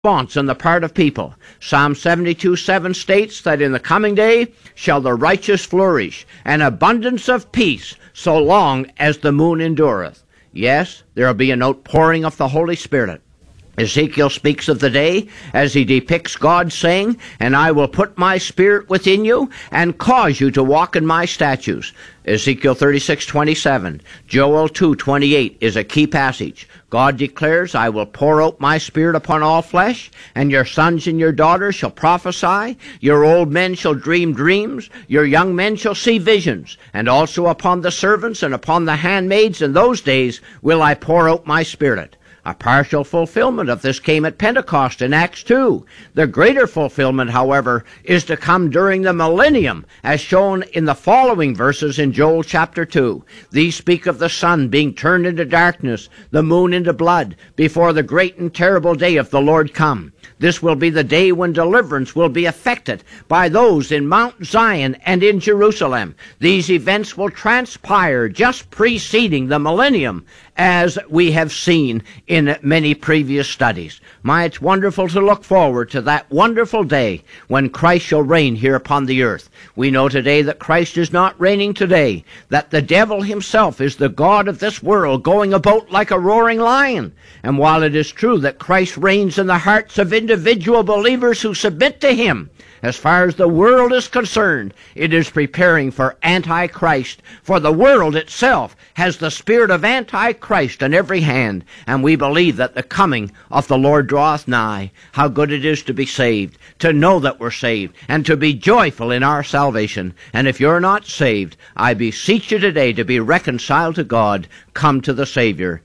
response on the part of people. Psalm 72:7 states that in the coming day shall the righteous flourish, an abundance of peace, so long as the moon endureth. Yes, there will be an outpouring of the Holy Spirit. Ezekiel speaks of the day as he depicts God saying, "And I will put my spirit within you and cause you to walk in my statutes." Ezekiel 36:27. Joel 2:28 is a key passage. God declares, "I will pour out my spirit upon all flesh, and your sons and your daughters shall prophesy, your old men shall dream dreams, your young men shall see visions, and also upon the servants and upon the handmaids in those days will I pour out my spirit." A partial fulfillment of this came at Pentecost in Acts 2. The greater fulfillment, however, is to come during the millennium, as shown in the following verses in Joel chapter 2. These speak of the sun being turned into darkness, the moon into blood, before the great and terrible day of the Lord come. This will be the day when deliverance will be effected by those in Mount Zion and in Jerusalem. These events will transpire just preceding the millennium, as we have seen in many previous studies. It's wonderful to look forward to that wonderful day when Christ shall reign here upon the earth. We know today that Christ is not reigning today, that the devil himself is the god of this world, going about like a roaring lion. And while it is true that Christ reigns in the hearts of individual believers who submit to him, as far as the world is concerned, it is preparing for Antichrist, for the world itself has the spirit of Antichrist in every hand, and we believe that the coming of the Lord draweth nigh. How good it is to be saved, to know that we're saved, and to be joyful in our salvation. And if you're not saved, I beseech you today to be reconciled to God. Come to the Savior.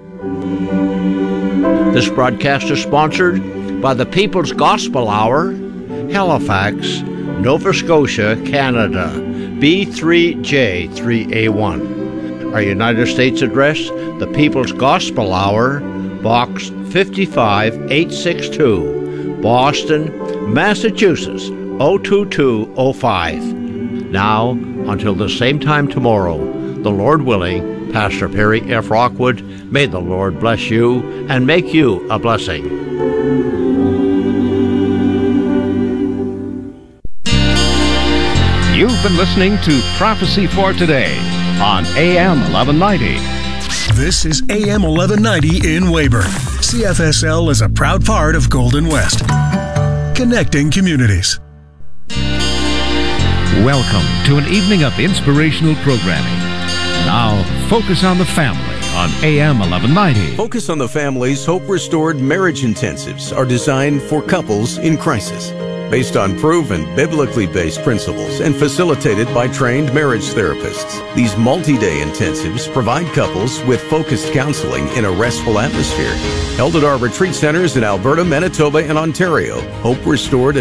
This broadcast is sponsored by the People's Gospel Hour, Halifax, Nova Scotia, Canada, B3J3A1. Our United States address, the People's Gospel Hour, Box 55862, Boston, Massachusetts, 02205. Now, until the same time tomorrow, the Lord willing, Pastor Perry F. Rockwood, may the Lord bless you and make you a blessing. You've been listening to Prophecy for Today on AM 1190. This is AM 1190 in Weyburn. CFSL is a proud part of Golden West, connecting communities. Welcome to an evening of inspirational programming. Now, Focus on the Family on AM 1190. Focus on the Family's Hope Restored Marriage Intensives are designed for couples in crisis, based on proven biblically based principles and facilitated by trained marriage therapists. These multi-day intensives provide couples with focused counseling in a restful atmosphere. Held at our retreat centers in Alberta, Manitoba, and Ontario, Hope Restored